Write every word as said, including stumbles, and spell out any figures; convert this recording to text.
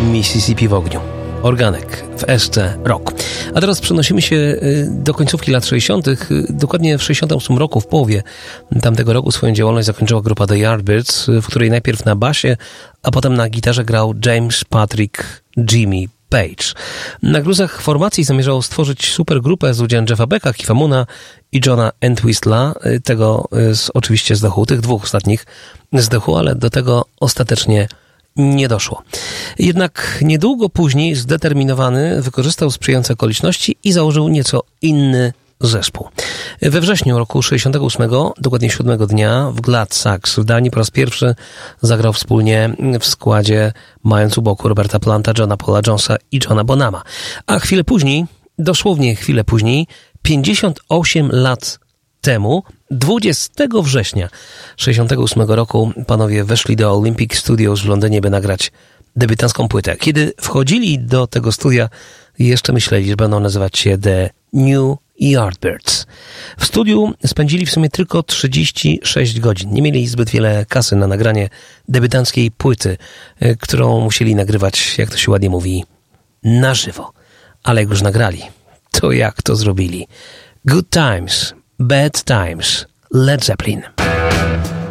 Mississippi w ogniu. Organek w Esce Rock. A teraz przenosimy się do końcówki lat sześćdziesiątych. Dokładnie w sześćdziesiątym ósmym roku, w połowie tamtego roku swoją działalność zakończyła grupa The Yardbirds, w której najpierw na basie, a potem na gitarze grał James Patrick Jimmy Page. Na gruzach formacji zamierzało stworzyć supergrupę z udziałem Jeffa Becka, Keitha Moona i Johna Entwistla. Tego z, oczywiście zdachu, tych dwóch ostatnich zdachu, ale do tego ostatecznie nie doszło. Jednak niedługo później zdeterminowany wykorzystał sprzyjające okoliczności i założył nieco inny zespół. We wrześniu roku sześćdziesiątego ósmego, dokładnie siódmego dnia, w Glad Sax w Danii po raz pierwszy zagrał wspólnie w składzie, mając u boku Roberta Planta, Johna Paula Jonesa i Johna Bonhama. A chwilę później, dosłownie chwilę później, pięćdziesiąt osiem lat temu, dwudziestego września sześćdziesiątego ósmego roku, panowie weszli do Olympic Studios w Londynie, by nagrać debiutancką płytę. Kiedy wchodzili do tego studia, jeszcze myśleli, że będą nazywać się The New Yardbirds. W studiu spędzili w sumie tylko trzydzieści sześć godzin. Nie mieli zbyt wiele kasy na nagranie debiutanckiej płyty, którą musieli nagrywać, jak to się ładnie mówi, na żywo. Ale jak już nagrali, to jak to zrobili? Good Times, Bad Times, Led Zeppelin.